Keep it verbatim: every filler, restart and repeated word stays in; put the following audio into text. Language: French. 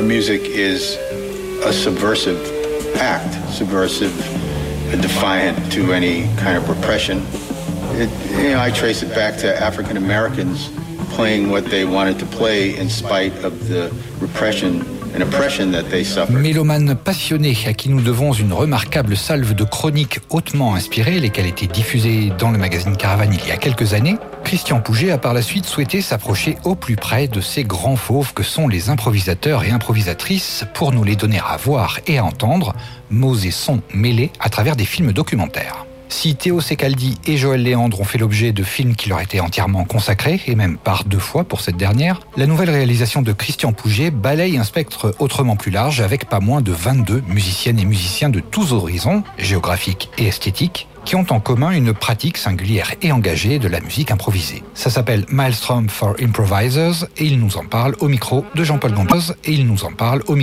music is a subversive act, subversive, defiant to any kind of repression. It, you know, I trace it back to African Americans playing what they wanted to play in spite of the repression and oppression that they suffered. Mélomane passionné à qui nous devons une remarquable salve de chroniques hautement inspirées, lesquelles étaient diffusées dans le magazine Caravane il y a quelques années, Christian Pouget a par la suite souhaité s'approcher au plus près de ces grands fauves que sont les improvisateurs et improvisatrices pour nous les donner à voir et à entendre, mots et sons mêlés à travers des films documentaires. Si Théo Secaldi et Joël Léandre ont fait l'objet de films qui leur étaient entièrement consacrés, et même par deux fois pour cette dernière, la nouvelle réalisation de Christian Pouget balaye un spectre autrement plus large avec pas moins de vingt-deux musiciennes et musiciens de tous horizons, géographiques et esthétiques, qui ont en commun une pratique singulière et engagée de la musique improvisée. Ça s'appelle Maelstrom for Improvisers et il nous en parle au micro de Jean-Paul Gamboz et il nous en parle au micro